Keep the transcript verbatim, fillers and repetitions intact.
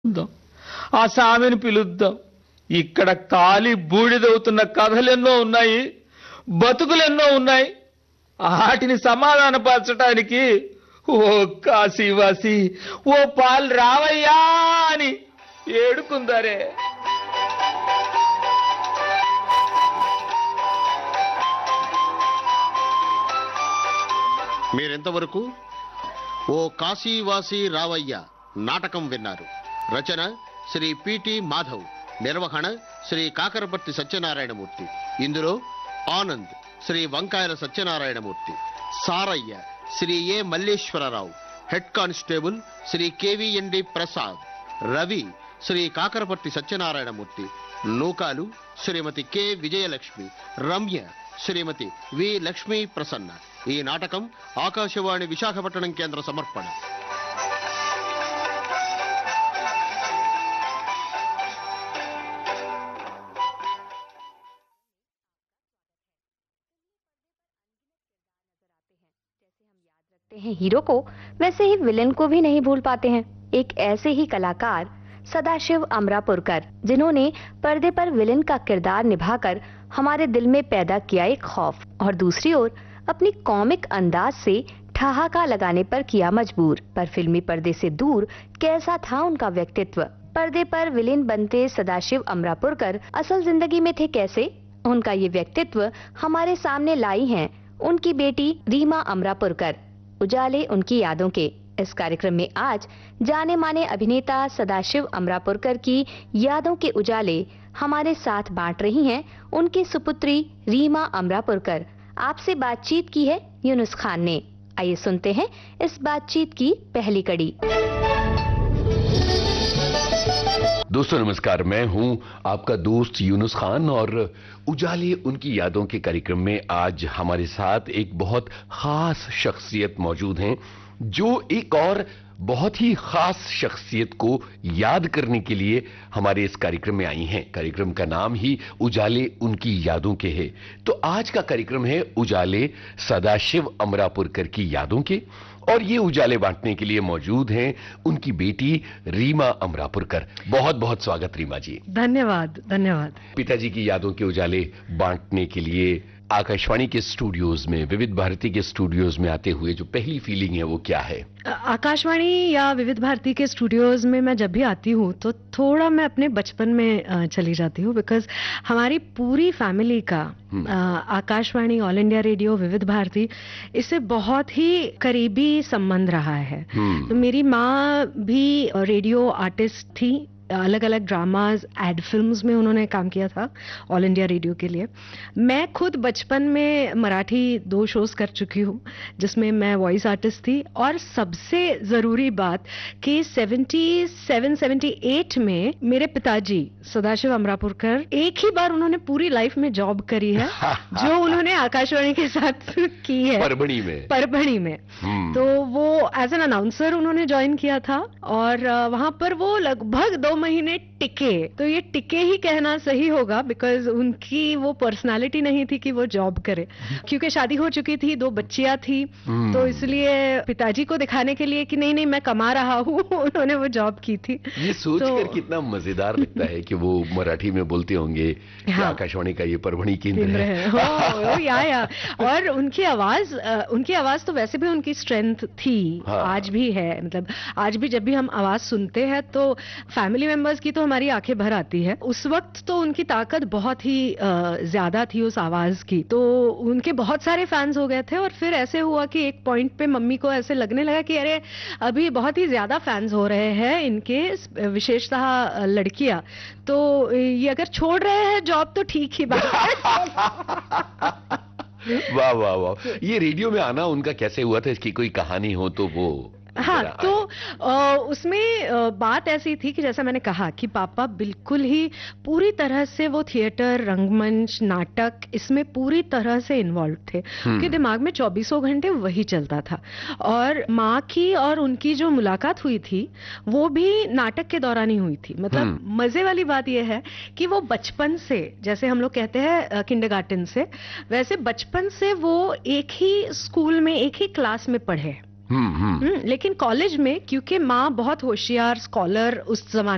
పిలుద్దాం. ఆ సామెను పిలుద్దాం. ఇక్కడ కాలి బూడిదవుతున్న కథలెన్నో ఉన్నాయి, బతుకులెన్నో ఉన్నాయి. వాటిని సమాధానపరచటానికి ఓ కాశీవాసి, ఓ పాలు రావయ్యా అని ఏడుకుందారే. మీరెంతవరకు ఓ కాశీవాసి రావయ్య నాటకం విన్నారు. రచన శ్రీ పిటి మాధవ్, నిర్వహణ శ్రీ కాకరపర్తి సత్యనారాయణమూర్తి. ఇందులో ఆనంద్ శ్రీ వంకాయల సత్యనారాయణమూర్తి, సారయ్య శ్రీ ఏ మల్లేశ్వరరావు, హెడ్ కానిస్టేబుల్ శ్రీ కెవిఎన్డి ప్రసాద్, రవి శ్రీ కాకరపర్తి సత్యనారాయణమూర్తి, నూకాలు శ్రీమతి కె విజయలక్ష్మి, రమ్య శ్రీమతి వి లక్ష్మీ ప్రసన్న. ఈ నాటకం ఆకాశవాణి విశాఖపట్నం కేంద్ర సమర్పణ. हैं हीरो को, वैसे ही विलेन को भी नहीं भूल पाते हैं. एक ऐसे ही कलाकार सदाशिव अमरापुरकर, जिन्होंने पर्दे पर विलेन का किरदार निभाकर हमारे दिल में पैदा किया एक खौफ, और दूसरी ओर अपनी कॉमिक अंदाज से ठहाका लगाने पर किया मजबूर. पर फिल्मी पर्दे से दूर कैसा था उनका व्यक्तित्व? पर्दे पर विलेन बनते सदाशिव अमरापुरकर असल जिंदगी में थे कैसे? उनका ये व्यक्तित्व हमारे सामने लाई हैं उनकी बेटी रीमा अमरापुरकर, उजाले उनकी यादों के. इस कार्यक्रम में आज जाने माने अभिनेता सदाशिव अमरापुरकर की यादों के उजाले हमारे साथ बांट रही हैं उनकी सुपुत्री रीमा अमरापुरकर. आपसे बातचीत की है यूनुस खान ने. आइए सुनते हैं इस बातचीत की पहली कड़ी. दोस्तों नमस्कार, मैं हूं आपका दोस्त यूनुस खान और उजाले उनकी यादों के कार्यक्रम में आज हमारे साथ एक बहुत खास शख्सियत मौजूद हैं, जो एक और बहुत ही खास शख्सियत को याद करने के लिए हमारे इस कार्यक्रम में आई हैं. कार्यक्रम का नाम ही उजाले उनकी यादों के है. तो आज का कार्यक्रम है उजाले सदाशिव अमरापुरकर की यादों के, और ये उजाले बांटने के लिए मौजूद हैं उनकी बेटी रीमा अमरापुरकर. बहुत बहुत स्वागत रीमा जी. धन्यवाद धन्यवाद. पिताजी की यादों के उजाले बांटने के लिए आकाशवाणी के स्टूडियोज में, विविध भारती के स्टूडियोज में आते हुए जो पहली फीलिंग है वो क्या है? आकाशवाणी या विविध भारती के स्टूडियोज में मैं जब भी आती हूँ तो थोड़ा मैं अपने बचपन में चली जाती हूँ, बिकॉज हमारी पूरी फैमिली का आकाशवाणी, ऑल इंडिया रेडियो, विविध भारती, इससे बहुत ही करीबी संबंध रहा है. तो मेरी माँ भी रेडियो आर्टिस्ट थी, अलग अलग ड्रामाज, एड फिल्म्स में उन्होंने काम किया था ऑल इंडिया रेडियो के लिए. मैं खुद बचपन में मराठी दो शोज कर चुकी हूँ जिसमें मैं वॉइस आर्टिस्ट थी. और सबसे जरूरी बात कि सतहत्तर अठहत्तर में मेरे पिताजी सदाशिव अमरापुरकर एक ही बार उन्होंने पूरी लाइफ में जॉब करी है जो उन्होंने आकाशवाणी के साथ की है, परभणी में. परभणी में तो वो एज एन अनाउंसर उन्होंने ज्वाइन किया था और वहां पर वो लगभग दो महीने टिके. तो ये टिके ही कहना सही होगा, बिकॉज उनकी वो पर्सनालिटी नहीं थी कि वो जॉब करे, क्योंकि शादी हो चुकी थी, दो बच्चियां थी. तो इसलिए पिताजी को दिखाने के लिए कि नहीं नहीं मैं कमा रहा हूँ उन्होंने वो जॉब की थी. ये सोचकर तो, कितना मजेदार लगता है कि वो मराठी में बोलते होंगे कि हाँ, आकाशवाणी का ये परभणी केंद्र है, है. हो, या, या. और उनकी आवाज उनकी आवाज तो वैसे भी उनकी स्ट्रेंथ थी. हाँ. आज भी है. मतलब आज भी जब भी हम आवाज सुनते हैं तो फैमिली मेंबर्स की तो हमारी आंखें भर आती है. उस वक्त तो उनकी ताकत बहुत ही ज्यादा थी उस आवाज की. तो उनके बहुत सारे फैंस हो गए थे और फिर ऐसे हुआ कि एक पॉइंट पे मम्मी को ऐसे लगने लगा कि अरे अभी बहुत ही ज्यादा फैंस हो रहे हैं इनके, विशेषतः लड़कियां, तो ये अगर छोड़ रहे हैं जॉब तो ठीक ही बात है. वाह वाह वाह. ये रेडियो में आना उनका कैसे हुआ था, इसकी कोई कहानी हो तो वो. हाँ, तो आ, उसमें आ, बात ऐसी थी कि जैसा मैंने कहा कि पापा बिल्कुल ही पूरी तरह से वो थिएटर, रंगमंच, नाटक, इसमें पूरी तरह से इन्वॉल्व थे. उनके दिमाग में चौबीसों घंटे वही चलता था. और माँ की और उनकी जो मुलाकात हुई थी वो भी नाटक के दौरान ही हुई थी. मतलब मजे वाली बात यह है कि वो बचपन से, जैसे हम लोग कहते हैं किंडरगार्टन से, वैसे बचपन से वो एक ही स्कूल में, एक ही क्लास में पढ़े. हम्म, लेकिन कॉलेज में, क्योंकि माँ बहुत होशियार स्कॉलर उस जमाने